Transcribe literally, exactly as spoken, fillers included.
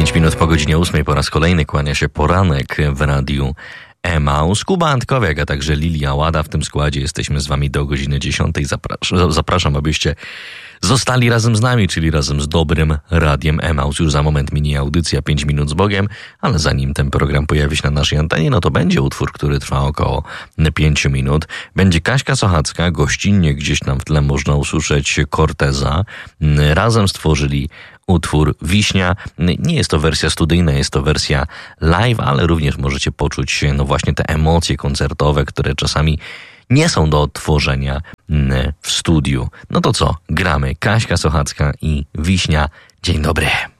Pięć minut po godzinie ósmej po raz kolejny kłania się poranek w radiu Emaus. Kuba Antkowiak, a także Lilia Łada w tym składzie. Jesteśmy z wami do godziny dziesiątej. Zapraszam, zapraszam, abyście zostali razem z nami, czyli razem z dobrym radiem Emaus. Już za moment mini audycja pięć minut z Bogiem, ale zanim ten program pojawi się na naszej antenie, no to będzie utwór, który trwa około pięć minut. Będzie Kaśka Sochacka, gościnnie gdzieś tam w tle można usłyszeć Corteza. Razem stworzyli utwór Wiśnia. Nie jest to wersja studyjna, jest to wersja live, ale również możecie poczuć no właśnie te emocje koncertowe, które czasami nie są do odtworzenia w studiu. No to co? Gramy Kaśka Sochacka i Wiśnia. Dzień dobry.